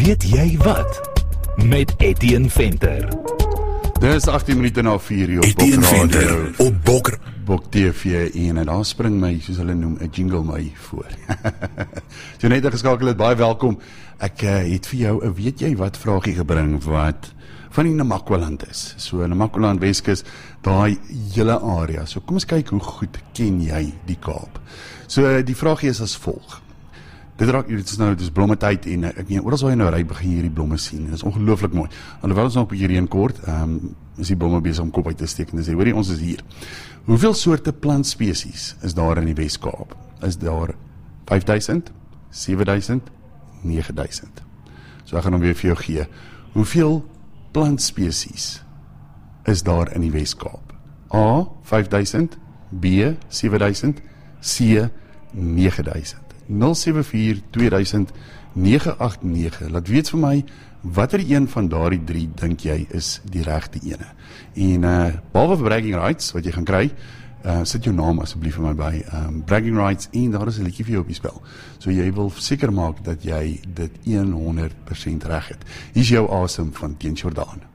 Weet jy wat? Met Etienne Venter. Dis 18 minute na 4 uur op Etienne Bok Venter Radio, op Bok. Bok TV en daar spring my, soos hulle noem, 'n jingle my voor. So net geskakel het, baie welkom. Ek het vir jou 'n weet jy wat vragie gebring wat van die Namakwa-land is. So Namakwa-land, Weskus, daai hele area. So kom ons kyk hoe goed ken jy die Kaap. So die vragie is as volg. Dit is blommetyd en ek meen, oral waar jy nou ry, begin jy hierdie blomme sien. Dit is ongelooflik mooi. Alhoewel ons nog 'n bietjie reën kort, is die blomme besig om kop uit te steek en te sê, hoorie, ons is hier. Hoeveel soorte plantspesies is daar in die Wes-Kaap? Is daar 5000, 7000, 9000? So ek gaan hom weer vir jou gee. Hoeveel plantspesies is daar in die Wes-Kaap? A, 5000, B, 7000, C, 9000. 074-2000-989. Laat weet vir my, watter een van daardie drie dink jy is die regte ene? En behalwe bragging rights, wat jy gaan kry, sit jou naam asseblief vir my by, bragging rights, en daar is 'n liedjie vir jou op die spel. So jy wil seker maak dat jy dit 100% reg het. Hier is jou asem van Teen Jordaan.